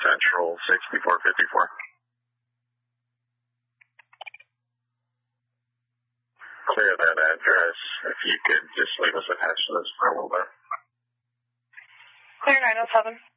Central 6454. Clear that address. If you could just leave us attached to this for a little bit. Clear 907.